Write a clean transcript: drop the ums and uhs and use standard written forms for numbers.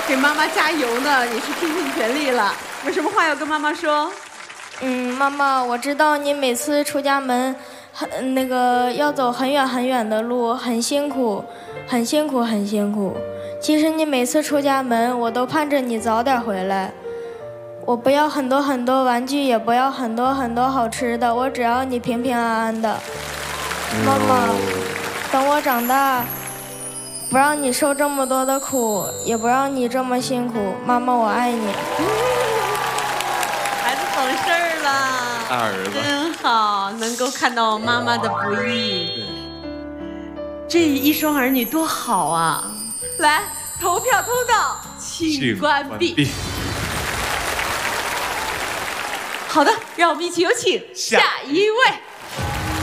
给妈妈加油呢，也是拼尽全力了。有什么话要跟妈妈说？ 妈妈，我知道你每次出家门，要走很远很远的路，很辛苦，很辛苦，很辛苦。其实你每次出家门，我都盼着你早点回来。我不要很多很多玩具，也不要很多很多好吃的，我只要你平平安安的。妈妈，等我长大，不让你受这么多的苦，也不让你这么辛苦。妈妈，我爱你。 孩子懂事儿了， 大儿子真好，能够看到妈妈的不易。这一双儿女多好啊！来，投票通道请关闭。好的，让我们一起有请下一位。